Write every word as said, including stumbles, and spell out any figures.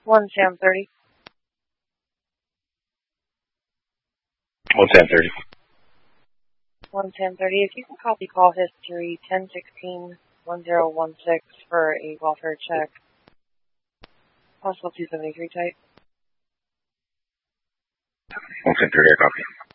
One Sam thirty. One Sam thirty. One Sam thirty. If you can copy call history ten sixteen one zero one six for a welfare check. Possible two seventy three type. One Sam thirty. I copy.